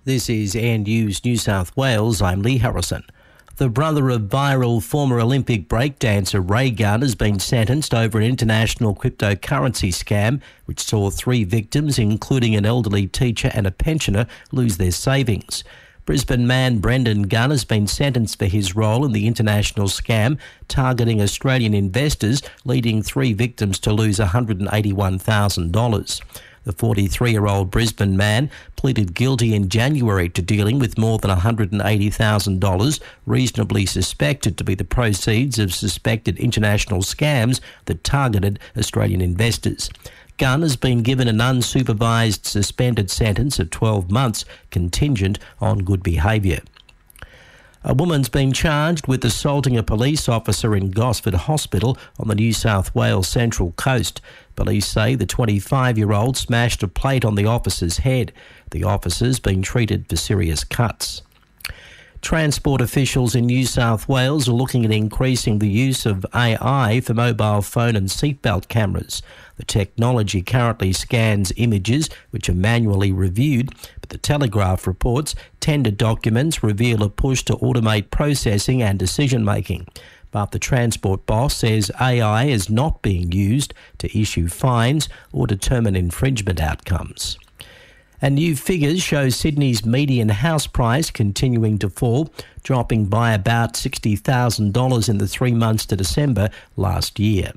This is Air News New South Wales. I'm Lee Harrison. The brother of viral former Olympic breakdancer Ray Gunn has been sentenced over an international cryptocurrency scam which saw 3 victims, including an elderly teacher and a pensioner, lose their savings. Brisbane man Brendan Gunn has been sentenced for his role in the international scam targeting Australian investors, leading 3 victims to lose $181,000. The 43-year-old Brisbane man pleaded guilty in January to dealing with more than $180,000, reasonably suspected to be the proceeds of suspected international scams that targeted Australian investors. Gunn has been given an unsupervised suspended sentence of 12 months, contingent on good behaviour. A woman's been charged with assaulting a police officer in Gosford Hospital on the New South Wales Central Coast. Police say the 25-year-old smashed a plate on the officer's head. The officer's been treated for serious cuts. Transport officials in New South Wales are looking at increasing the use of AI for mobile phone and seatbelt cameras. The technology currently scans images which are manually reviewed, but the Telegraph reports tender documents reveal a push to automate processing and decision-making. But the Transport boss says AI is not being used to issue fines or determine infringement outcomes. And new figures show Sydney's median house price continuing to fall, dropping by about $60,000 in the 3 months to December last year.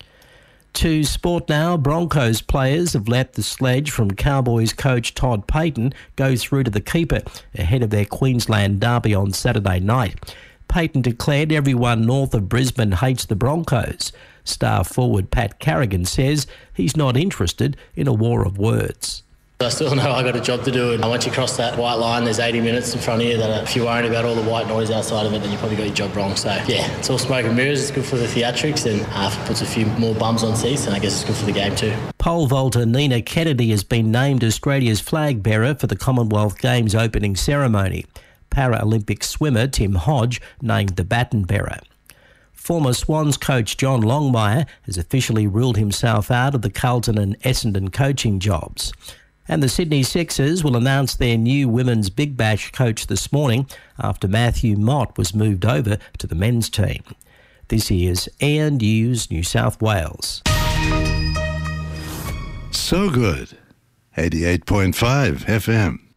To sport now, Broncos players have let the sledge from Cowboys coach Todd Payten go through to the keeper ahead of their Queensland derby on Saturday night. Payten declared everyone north of Brisbane hates the Broncos. Star forward Pat Carrigan says he's not interested in a war of words. I still know I got a job to do, and once you cross that white line, there's 80 minutes in front of you that if you're worrying about all the white noise outside of it, then you probably got your job wrong. So yeah, it's all smoke and mirrors. It's good for the theatrics, and if it puts a few more bums on seats, then I guess it's good for the game too. Pole vaulter Nina Kennedy has been named Australia's flag bearer for the Commonwealth Games opening ceremony. Paralympic swimmer Tim Hodge named the baton bearer. Former Swans coach John Longmire has officially ruled himself out of the Carlton and Essendon coaching jobs. And the Sydney Sixers will announce their new women's Big Bash coach this morning after Matthew Mott was moved over to the men's team. This is Air News New South Wales. So good. 88.5 FM.